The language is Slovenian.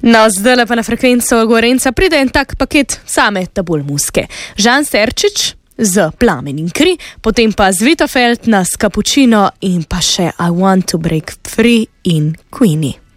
No, zdaj pa na frekvenco Gorenca pride en tak paket same tabul muske. Žan Serčič z Plamen in kri, potem pa Zvita Feldna s Kapučino in pa še I Want to Break Free in Queenie.